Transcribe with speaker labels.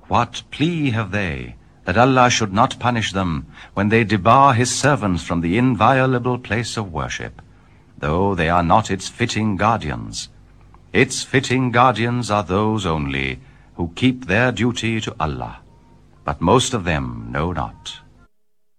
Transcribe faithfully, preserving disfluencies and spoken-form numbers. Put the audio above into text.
Speaker 1: What plea have they that Allah should not punish them when they debar his servants from the inviolable place of worship, though they are not its fitting guardians? Its fitting guardians are those only who keep their duty to Allah, but most of them know not.